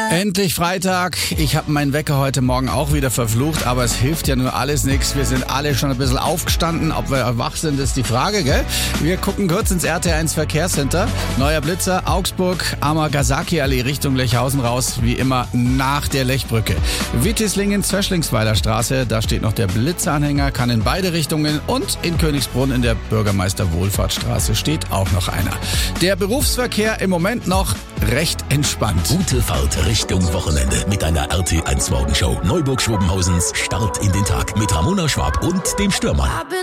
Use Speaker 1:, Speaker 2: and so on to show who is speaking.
Speaker 1: Endlich Freitag. Ich habe meinen Wecker heute Morgen auch wieder verflucht, aber es hilft ja nur alles nichts. Wir sind alle schon ein bisschen aufgestanden. Ob wir wach sind, ist die Frage, gell? Wir gucken kurz ins RT1 Verkehrscenter. Neuer Blitzer, Augsburg, Amagasaki-Allee Richtung Lechhausen raus, wie immer nach der Lechbrücke. Wittislingen, Zöschlingsweiler Straße, da steht noch der Blitzeranhänger, kann in beide Richtungen, und in Königsbrunn in der Bürgermeister-Wohlfahrtsstraße steht auch noch einer. Der Berufsverkehr im Moment noch recht entspannt.
Speaker 2: Gute Fahrt Richtung Wochenende mit einer RT1 Morgenshow. Neuburg-Schwobenhausens Start in den Tag mit Ramona Schwab und dem Stürmann.